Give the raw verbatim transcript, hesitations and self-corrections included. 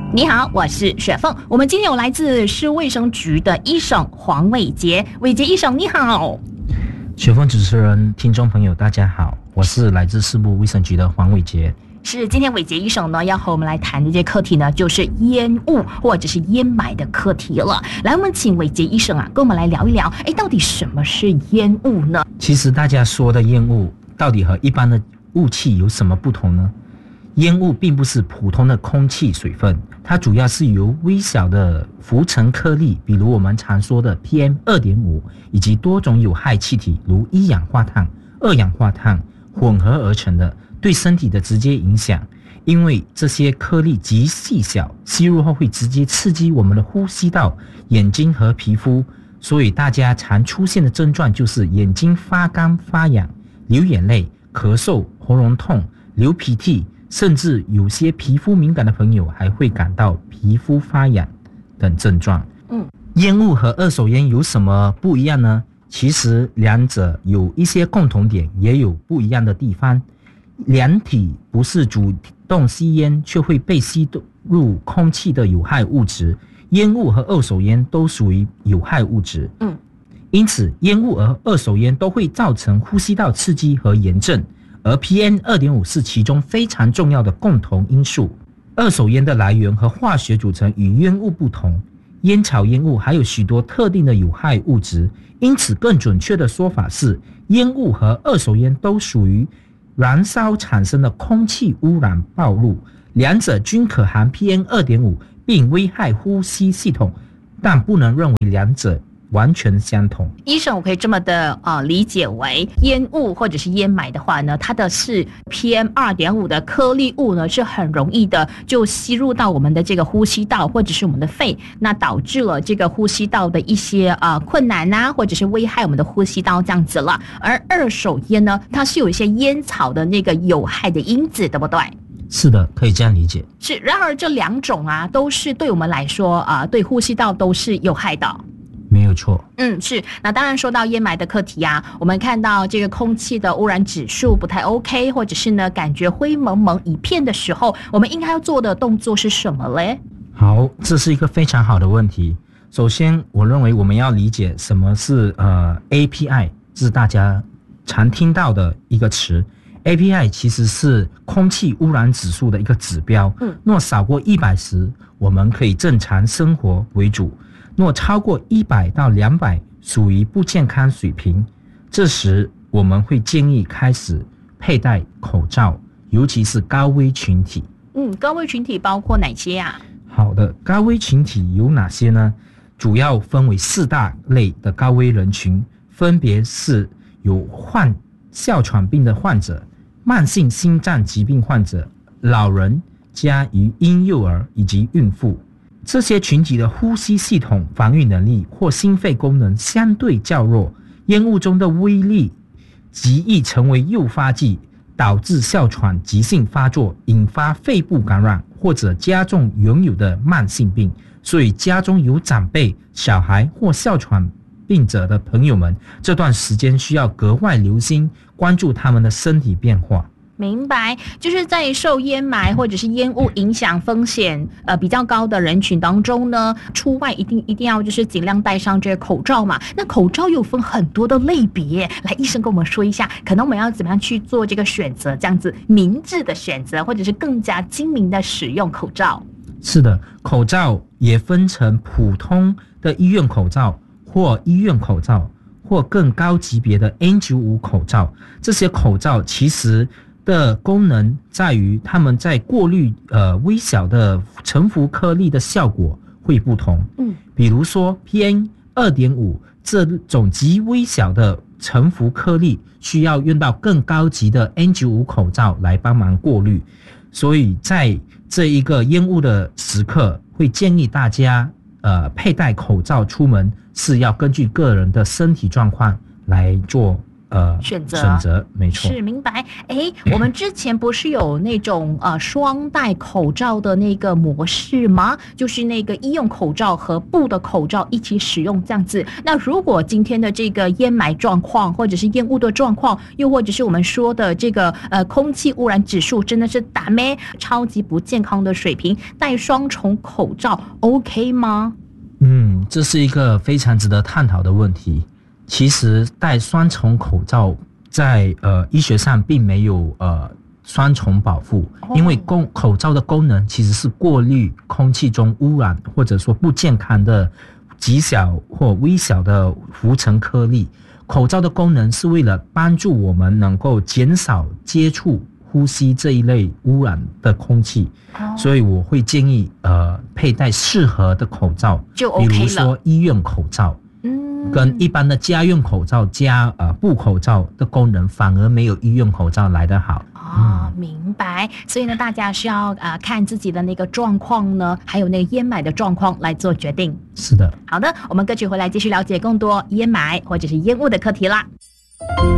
你好，我是雪凤。我们今天有来自市卫生局的医生黄伟杰，伟杰医生你好。 雪凤主持人、听众朋友大家好，我是来自市部卫生局的黄伟杰。 是，今天伟杰医生呢要和我们来谈的这课题呢，就是烟雾或者是烟霾的课题了。来，我们请伟杰医生啊，跟我们来聊一聊，哎，到底什么是烟雾呢？ 其实大家说的烟雾，到底和一般的雾气有什么不同呢？烟雾并不是普通的空气水分，它主要是由微小的浮尘颗粒，比如我们常说的 P M 二点五， 以及多种有害气体，如一氧化碳、二氧化碳混合而成的，对身体的直接影响。因为这些颗粒极细小，吸入后会直接刺激我们的呼吸道、眼睛和皮肤，所以大家常出现的症状就是眼睛发干发痒、流眼泪、咳嗽、喉咙痛、流鼻涕，甚至有些皮肤敏感的朋友还会感到皮肤发痒等症状。嗯，烟雾和二手烟有什么不一样呢？其实两者有一些共同点，也有不一样的地方。两体不是主动吸烟，却会被吸入空气的有害物质。烟雾和二手烟都属于有害物质。嗯，因此烟雾和二手烟都会造成呼吸道刺激和炎症。而 P M 二点五 是其中非常重要的共同因素。二手烟的来源和化学组成与烟雾不同，烟草烟雾还有许多特定的有害物质，因此更准确的说法是，烟雾和二手烟都属于燃烧产生的空气污染暴露，两者均可含 P M 二点五， 并危害呼吸系统，但不能认为两者完全相同。 医生，我可以这么的呃理解为，烟雾或者是烟霾的话呢，它的是 P M 二点五 的颗粒物呢，是很容易的就吸入到我们的这个呼吸道或者是我们的肺，那导致了这个呼吸道的一些呃困难啊，或者是危害我们的呼吸道这样子了。而二手烟呢，它是有一些烟草的那个有害的因子，对不对？ 是的，可以这样理解。 是，然而这两种啊，都是对我们来说啊、呃，对呼吸道都是有害的。 没有错。 嗯，是。那当然说到烟霾的课题啊，我们看到这个空气的污染指数不太 OK， 或者是呢感觉灰蒙蒙一片的时候，我们应该要做的动作是什么嘞？ 好，这是一个非常好的问题。首先，我认为我们要理解什么是呃 A P I， 这是大家常听到的一个词。A P I 其实是空气污染指数的一个指标。嗯，若少过一百时，我们可以正常生活为主。若超过一百到两百，属于不健康水平，这时我们会建议开始佩戴口罩，尤其是高危群体。 嗯，高危群体包括哪些啊？ 好的，高危群体有哪些呢？主要分为四大类的高危人群，分别是有患哮喘病的患者、慢性心脏疾病患者、老人家与婴幼儿以及孕妇。这些群体的呼吸系统防御能力或心肺功能相对较弱，烟雾中的微粒极易成为诱发剂，导致哮喘急性发作，引发肺部感染或者加重原有的慢性病。所以家中有长辈、小孩或哮喘病者的朋友们，这段时间需要格外留心，关注他们的身体变化。 明白，就是在受烟霾或者是烟雾影响风险呃比较高的人群当中呢，出外一定一定要就是尽量戴上这个口罩嘛。那口罩又分很多的类别，来，医生跟我们说一下，可能我们要怎么样去做这个选择，这样子明智的选择，或者是更加精明的使用口罩。 是的，口罩也分成普通的医院口罩或医院口罩，或更高级别的 N 九十五 口罩。这些口罩其实的功能在于它们在过滤呃微小的沉浮颗粒的效果会不同。嗯，比如说 P M 二点五 这种极微小的沉浮颗粒需要用到更高级的 N 九十五 口罩来帮忙过滤，所以在这一个烟雾的时刻，会建议大家呃佩戴口罩出门是要根据个人的身体状况来做呃选择选择，没错。 是明白。哎，我们之前不是有那种呃双戴口罩的那个模式吗？就是那个医用口罩和布的口罩一起使用这样子。那如果今天的这个烟霾状况，或者是烟雾的状况，又或者是我们说的这个呃空气污染指数真的是打咩超级不健康的水平，戴双重口罩 OK 吗？ 嗯，这是一个非常值得探讨的问题。其实戴双重口罩在呃医学上并没有呃双重保护，因为功口罩的功能其实是过滤空气中污染或者说不健康的极小或微小的浮尘颗粒。口罩的功能是为了帮助我们能够减少接触呼吸这一类污染的空气，哦、所以我会建议呃佩戴适合的口罩， 就 OK 了。 比如说医院口罩。跟一般的家用口罩加呃布口罩的功能反而没有医院口罩来得好。 哦，明白。所以呢，大家是要呃看自己的那个状况呢，还有那个烟霾的状况来做决定。 是的。 好的，我们歌曲回来继续了解更多烟霾或者是烟雾的课题啦。